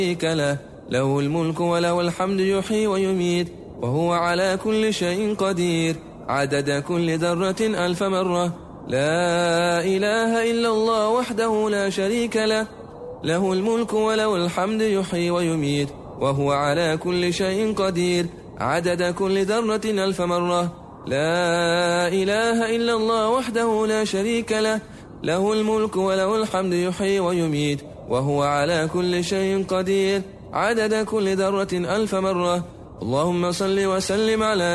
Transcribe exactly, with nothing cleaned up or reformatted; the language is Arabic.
شريك له له الملك وله الحمد يحيي ويميت وهو على كل شيء قدير عدد كل ذرة ألف مرة. لا إله إلا الله وحده لا شريك له له الملك وله الحمد يحيي ويميت وهو على كل شيء قدير عدد كل ذرة ألف مرة. لا إله إلا الله وحده لا شريك له له الملك وله الحمد يحيي ويميت وهو على كل شيء قدير عدد كل ذرة ألف مرة. اللهم صل وسلم على